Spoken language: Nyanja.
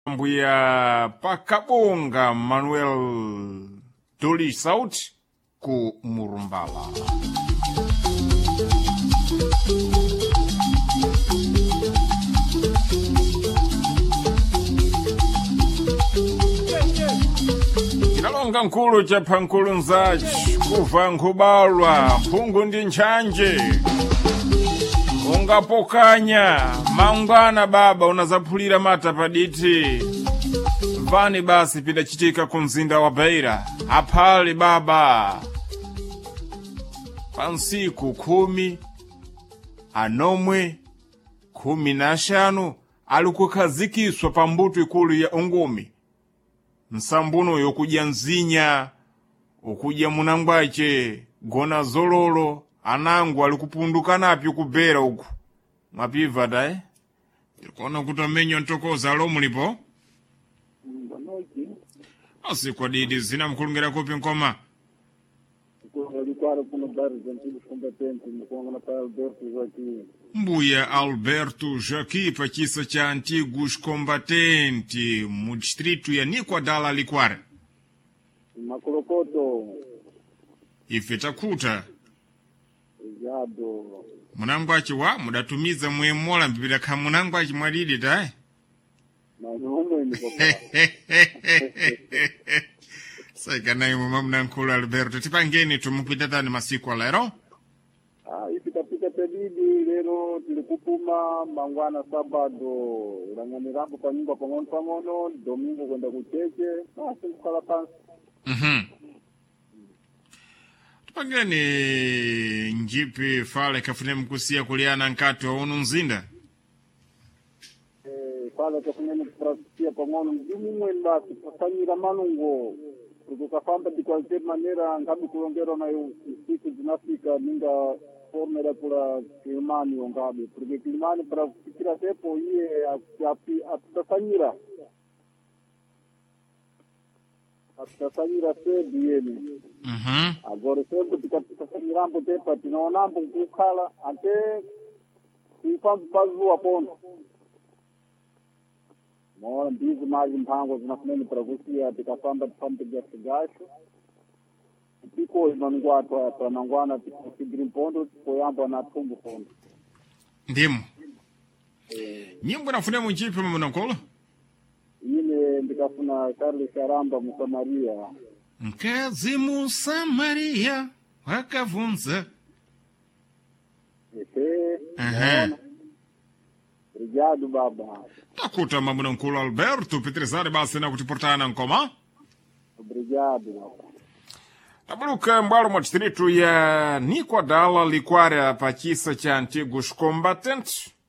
Mbuya Pakabonga Manuel Doli South ku Murumbala. Kinalonga nkulu chapha nkulu nzachi kuva nkubalwa mphungu ndi nchanje ungapokanya mangwana baba unazaphulira mata paditi vani basi pidachitika ku mzinda wa Beira aphali baba pansiku 10 anomwe 15 alikukhazikiswa pa mbuto ikulu ya ungumi msambuno yokudya nzinya ukudya munangwache gona zololo anangu alikupunduka napyo kubera uku mwapiva tae tikuona kuti amenyo ntokoza alo mulipo asiku adidi zina mkulungera kupi nkoma Mbuya Alberto Jaqui pachisa cha antigos combatente mu distrito ya Niquadala Liquara Makolokoto ife takuta Yado munangwachi wa mudatumiza muyemola mbibira kha munangwachi mwadidi tae Nanomwe ni papa saikanayi mumamnankulu Alberto tipangeni tumupita masiku alero ipitapita pedidi lero tilikupuma mangwana sabado ilang'anirambo pa nyumba pang'ono domingo kwenda kucheche basi nkukhala pansi tipangeni njipi fale kafune mkusia kuliana nkati wa unu nzinda pale kafuneni kuprasikia pang'ono mdimu mweni basi pasanyira manungo tukafamba de qualquer maneira ngabi kulongera nayo siku zinafika ninga formera kula Kilimani ongabe porque Kilimani para fikira tempo iye atasanyira sedi yeni agora sempre tikasanyira mbo tepa tinaona mbo kukhala ante ifambo bazu apono Mora mbizi maji mpango zinafuneni pragusia tikafamba tifambo ya sigasho Tiko imanungwatwa panangwana tikusigiri mpondo tikoyamba na tumbu pondo. Ndimu. Nyimbo nafune munjipi mumunankolo? Yine ndikafuna Charles Karamba Musamaria. Mkazi Musamaria wakavunza. Obrigado baba. Takuta mamunankolo Alberto Petrezari basi na kutiportana nkoma? Obrigado baba. Tabuluka mbalo mwa distrito ya Niquadala Liquara pachisa cha antigos combatentes